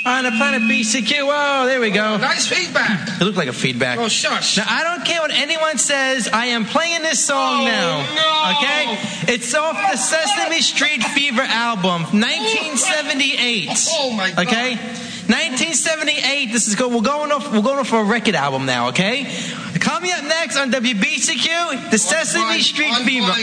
On the Planet BCQ. Whoa, there we go. Nice feedback. It looked like a feedback. Oh, shush. Now, I don't care what anyone says. I am playing this song now. No. Okay? It's off the Sesame Street Fever album, 1978. Oh, my God. Okay? 1978. We're going off for a record album now, okay? Coming up next on WBCQ, the Sesame Street Fever.